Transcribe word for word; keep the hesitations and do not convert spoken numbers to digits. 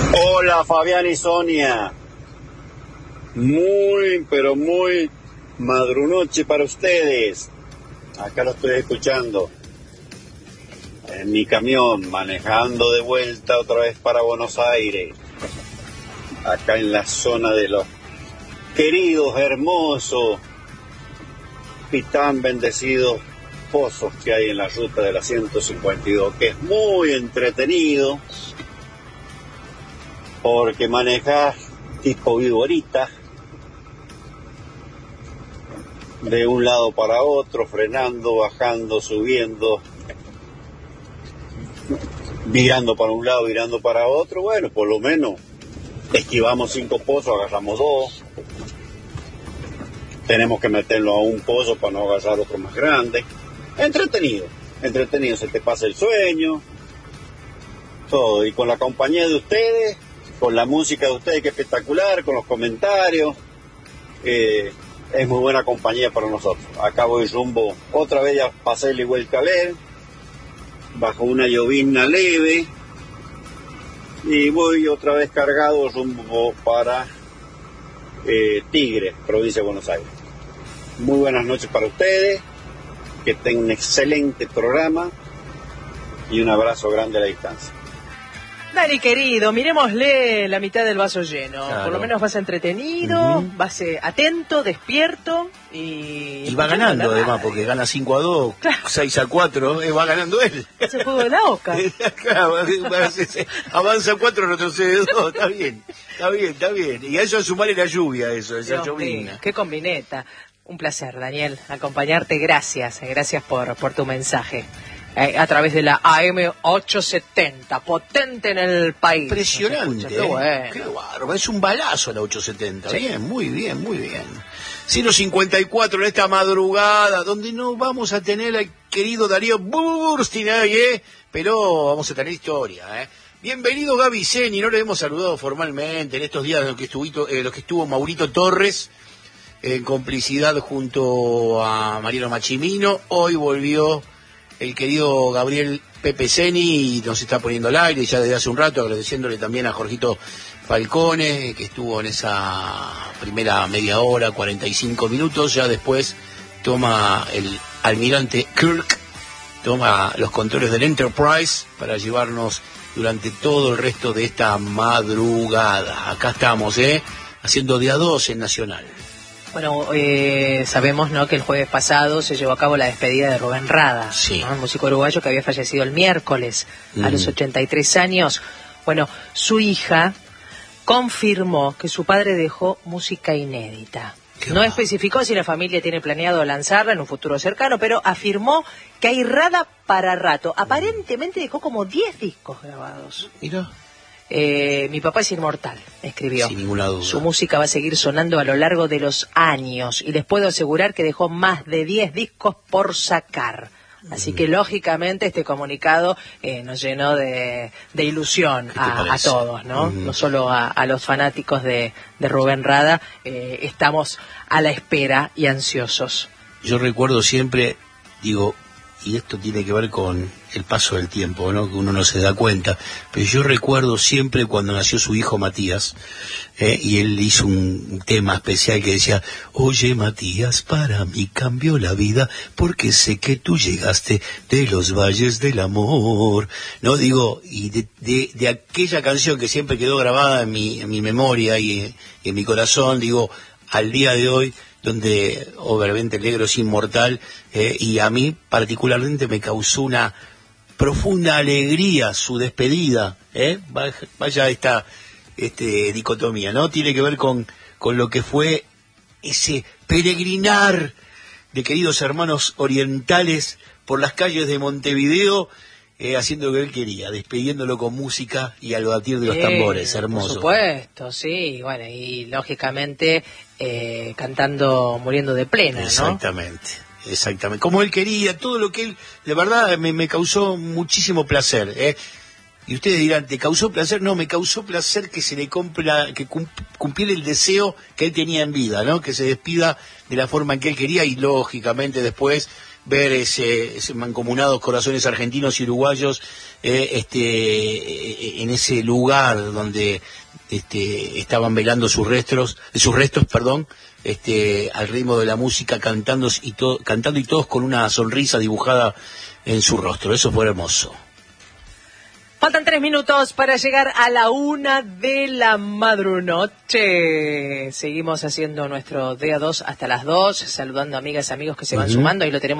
Hola Fabián y Sonia, muy pero muy madrunoche para ustedes. Acá lo estoy escuchando en mi camión, manejando de vuelta otra vez para Buenos Aires, acá en la zona de los queridos, hermosos y tan bendecidos pozos que hay en la ruta de la ciento cincuenta y dos, que es muy entretenido porque manejas tipo viborita de un lado para otro, frenando, bajando, subiendo, virando para un lado, virando para otro. Bueno, por lo menos esquivamos cinco pozos, agarramos dos. Tenemos que meterlo a un pozo para no agarrar otro más grande. Entretenido, entretenido, se te pasa el sueño, todo. Y con la compañía de ustedes, con la música de ustedes, que es espectacular, con los comentarios, eh, es muy buena compañía para nosotros. Acá voy rumbo, otra vez ya pasé el igual Calé, bajo una llovizna leve, y voy otra vez cargado rumbo para eh, Tigre, provincia de Buenos Aires. Muy buenas noches para ustedes, que tengan un excelente programa y un abrazo grande a la distancia. Dani, querido, miremosle la mitad del vaso lleno. Claro. Por lo menos vas entretenido, uh-huh. vas eh, atento, despierto y... Y va ganando además, porque gana cinco a dos, claro. seis a cuatro, eh, va ganando él. Se juego de la Oca. Claro, avanza cuatro, retrocede dos, está bien, está bien, está bien. Y a eso sumarle la lluvia, eso, esa Dios llovina. Mío, qué combineta. Un placer, Daniel, acompañarte. Gracias, gracias por, por tu mensaje. Eh, a través de la A M ochocientos setenta, potente en el país. Impresionante, qué bueno. Qué bárbaro, es un balazo la ochocientos setenta, sí. Bien, muy bien, muy bien. ciento cincuenta y cuatro en esta madrugada, donde no vamos a tener al querido Darío Burstin ahí, ¿eh? Pero vamos a tener historia, ¿eh? Bienvenido Gaby Zeni, no le hemos saludado formalmente en estos días en los que estuvo, eh, los que estuvo Maurito Torres, en complicidad junto a Mariano Machimino. Hoy volvió el querido Gabriel Pepe Zeni y nos está poniendo al aire ya desde hace un rato, agradeciéndole también a Jorgito Falcone, que estuvo en esa primera media hora, cuarenta y cinco minutos. Ya después toma el almirante Kirk, toma los controles del Enterprise para llevarnos durante todo el resto de esta madrugada. Acá estamos, ¿eh? Haciendo de a dos en Nacional. Bueno, eh, sabemos, ¿no?, que el jueves pasado se llevó a cabo la despedida de Rubén Rada, sí. ¿no?, el músico uruguayo que había fallecido el miércoles mm. a los ochenta y tres años. Bueno, su hija confirmó que su padre dejó música inédita. Qué no va. especificó si la familia tiene planeado lanzarla en un futuro cercano, pero afirmó que hay Rada para rato. Aparentemente dejó como diez discos grabados. Mira. Eh, mi papá es inmortal, escribió. Sin ninguna duda. Su música va a seguir sonando a lo largo de los años y les puedo asegurar que dejó más de diez discos por sacar. Así que lógicamente este comunicado eh, nos llenó de, de ilusión a, a todos, ¿no? Uh-huh. No solo a, a los fanáticos de, de Rubén Rada, eh, estamos a la espera y ansiosos. Yo recuerdo siempre, digo, y esto tiene que ver con el paso del tiempo, ¿no?, que uno no se da cuenta, pero yo recuerdo siempre cuando nació su hijo Matías, eh, y él hizo un tema especial que decía: oye Matías, para mí cambió la vida, porque sé que tú llegaste de los valles del amor, ¿no? Digo, y de, de, de aquella canción que siempre quedó grabada en mi, en mi memoria y y en mi corazón, digo, al día de hoy, donde obviamente el negro es inmortal, eh, y a mí particularmente me causó una profunda alegría su despedida, ¿eh? Vaya esta este, dicotomía, ¿no? Tiene que ver con, con lo que fue ese peregrinar de queridos hermanos orientales por las calles de Montevideo, eh, haciendo lo que él quería, despidiéndolo con música y al batir de los tambores, hermoso. Por supuesto, sí, bueno, y lógicamente eh, cantando Muriendo de Plena, ¿no? Exactamente, exactamente. Como él quería, todo lo que él, de verdad, me, me causó muchísimo placer, ¿eh? Y ustedes dirán, ¿te causó placer? No, me causó placer que se le cumpla, que cumpliera el deseo que él tenía en vida, ¿no? Que se despida de la forma en que él quería y lógicamente después ver ese, ese mancomunados corazones argentinos y uruguayos eh, este, en ese lugar donde este, estaban velando sus restos, sus restos, perdón, este, al ritmo de la música, cantando y, to, cantando y todos con una sonrisa dibujada en su rostro. Eso fue hermoso. Faltan tres minutos para llegar a la una de la madrunoche. Seguimos haciendo nuestro D A dos hasta las dos, saludando amigas y amigos que se van uh-huh. sumando. Ahí lo tenemos.